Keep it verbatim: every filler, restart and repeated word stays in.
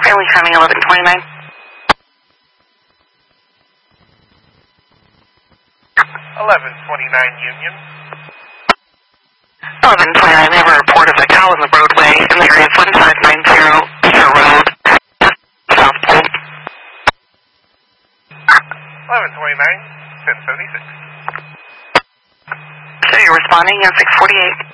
Family coming eleven twenty-nine. eleven twenty-nine Union. eleven twenty-nine, we have a report of a cow in the roadway in the area of one five nine zero Beecher Road, South Pole. eleven twenty-nine, ten seventy-six. So you're responding at six forty-eight.